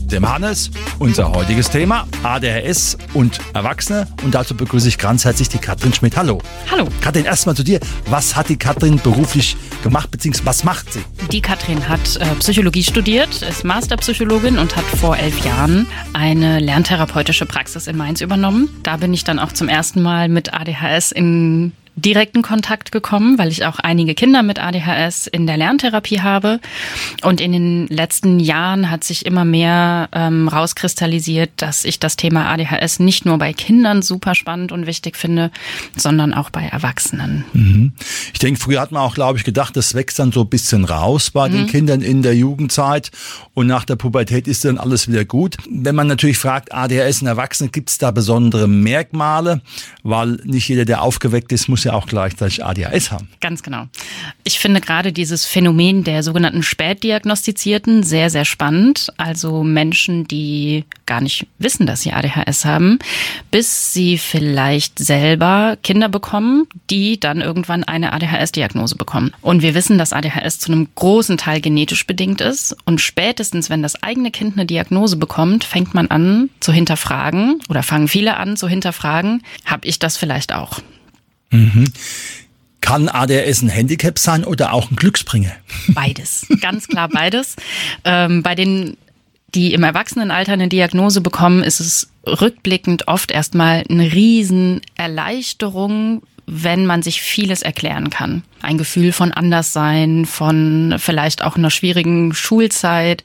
dem Hannes. Unser heutiges Thema ADHS und Erwachsene. Und dazu begrüße ich ganz herzlich die Katrin Schmidt. Hallo. Hallo. Katrin, erstmal zu dir. Was hat die Katrin beruflich gemacht, beziehungsweise was macht sie? Die Katrin hat Psychologie studiert, ist Masterpsychologin und hat vor 11 Jahren eine lerntherapeutische Praxis in Mainz übernommen. Da bin ich dann auch zum ersten Mal mit ADHS in direkten Kontakt gekommen, weil ich auch einige Kinder mit ADHS in der Lerntherapie habe. Und in den letzten Jahren hat sich immer mehr rauskristallisiert, dass ich das Thema ADHS nicht nur bei Kindern super spannend und wichtig finde, sondern auch bei Erwachsenen. Mhm. Ich denke, früher hat man auch, glaube ich, gedacht, das wächst dann so ein bisschen raus bei den Kindern in der Jugendzeit und nach der Pubertät ist dann alles wieder gut. Wenn man natürlich fragt, ADHS in Erwachsenen, gibt es da besondere Merkmale? Weil nicht jeder, der aufgeweckt ist, muss ja auch gleichzeitig ADHS haben. Ganz genau. Ich finde gerade dieses Phänomen der sogenannten Spätdiagnostizierten sehr, sehr spannend. Also Menschen, die gar nicht wissen, dass sie ADHS haben, bis sie vielleicht selber Kinder bekommen, die dann irgendwann eine ADHS-Diagnose bekommen. Und wir wissen, dass ADHS zu einem großen Teil genetisch bedingt ist. Und spätestens, wenn das eigene Kind eine Diagnose bekommt, fängt man an zu hinterfragen oder fangen viele an zu hinterfragen, habe ich das vielleicht auch? Mhm. Kann ADHS ein Handicap sein oder auch ein Glücksbringer? Beides, ganz klar beides. Bei denen, die im Erwachsenenalter eine Diagnose bekommen, ist es rückblickend oft erstmal eine Riesenerleichterung, wenn man sich vieles erklären kann. Ein Gefühl von Anderssein, von vielleicht auch einer schwierigen Schulzeit,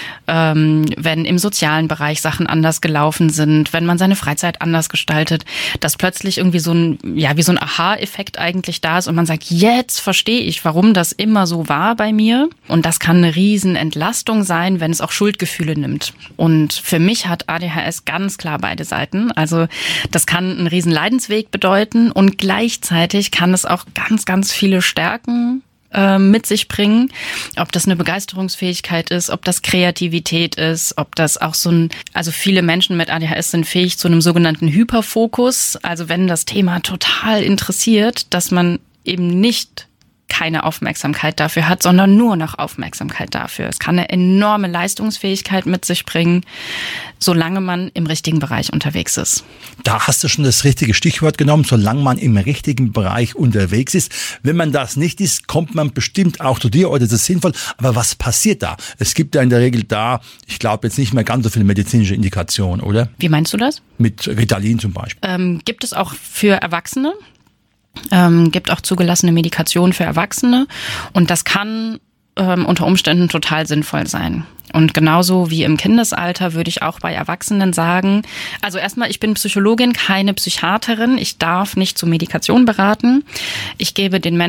wenn im sozialen Bereich Sachen anders gelaufen sind, wenn man seine Freizeit anders gestaltet, dass plötzlich irgendwie so ein, ja, wie so ein Aha-Effekt eigentlich da ist und man sagt, jetzt verstehe ich, warum das immer so war bei mir. Und das kann eine Riesenentlastung sein, wenn es auch Schuldgefühle nimmt. Und für mich hat ADHS ganz klar beide Seiten. Also das kann einen riesen Leidensweg bedeuten und gleichzeitig kann es auch ganz, ganz viele Stärken mit sich bringen, ob das eine Begeisterungsfähigkeit ist, ob das Kreativität ist, ob das auch also viele Menschen mit ADHS sind fähig zu einem sogenannten Hyperfokus, also wenn das Thema total interessiert, dass man eben nicht keine Aufmerksamkeit dafür hat, sondern nur noch Aufmerksamkeit dafür. Es kann eine enorme Leistungsfähigkeit mit sich bringen, solange man im richtigen Bereich unterwegs ist. Da hast du schon das richtige Stichwort genommen, solange man im richtigen Bereich unterwegs ist. Wenn man das nicht ist, kommt man bestimmt auch zu dir oder das ist sinnvoll. Aber was passiert da? Es gibt ja in der Regel ich glaube jetzt nicht mehr ganz so viele medizinische Indikationen, oder? Wie meinst du das? Mit Ritalin zum Beispiel. Gibt es auch für Erwachsene. Gibt auch zugelassene Medikation für Erwachsene und das kann unter Umständen total sinnvoll sein. Und genauso wie im Kindesalter würde ich auch bei Erwachsenen sagen, also erstmal, ich bin Psychologin, keine Psychiaterin, ich darf nicht zu Medikation beraten. Ich gebe den Menschen